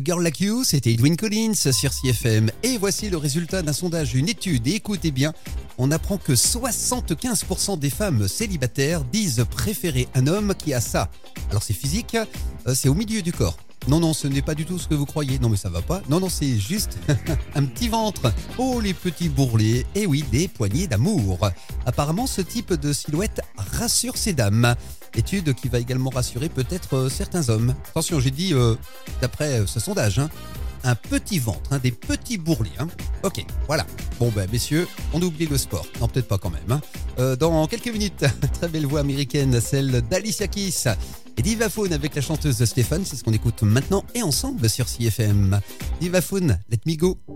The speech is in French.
Girl Like You, c'était Edwyn Collins sur CFM. Et voici le résultat d'un sondage, une étude. Et écoutez bien, on apprend que 75% des femmes célibataires disent préférer un homme qui a ça. Alors c'est physique, c'est au milieu du corps. Non, ce n'est pas du tout ce que vous croyez. Non, mais ça va pas. Non, c'est juste un petit ventre. Oh, les petits bourrelets. Et oui, des poignées d'amour. Apparemment, ce type de silhouette rassure ces dames. Étude qui va également rassurer peut-être certains hommes. Attention, j'ai dit, d'après ce sondage, un petit ventre, des petits bourrelets. Ok, voilà. Bon, messieurs, on oublie le sport. Non, peut-être pas quand même. Dans quelques minutes, très belle voix américaine, celle d'Alicia Keys. Et Divaphone avec la chanteuse Stéphane, c'est ce qu'on écoute maintenant et ensemble sur CFM. Divaphone, let me go.